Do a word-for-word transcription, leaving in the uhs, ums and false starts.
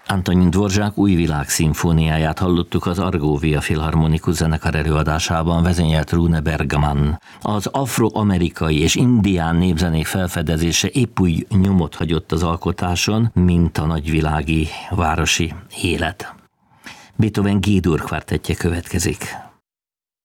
Antonin Dvorak új világ szimfóniáját hallottuk az Argovia Filharmonikus zenekar előadásában, vezényelt Rune Bergman. Az afroamerikai és indián népzenék felfedezése épp úgy nyomot hagyott az alkotáson, mint a nagyvilági városi élet. Beethoven G-dur kvartettje következik.